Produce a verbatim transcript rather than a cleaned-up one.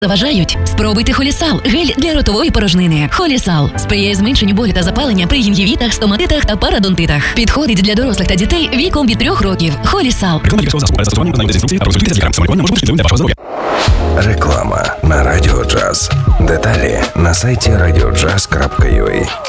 Заважають? Спробуйте Холісал – гель для ротової порожнини. Холісал сприяє зменшенню болю та запалення при гінгівітах, стоматитах та парадонтитах. Підходить для дорослих та дітей віком від трьох років. Холісал. Реклама лікарського засобу. Перед застосуванням виконайте інструкції та консультуйтеся з лікарем. Самолікування може бути шкідливим для вашого здоров'я. Реклама на Радіо Джаз. Деталі на сайті радіо джаз крапка ю а.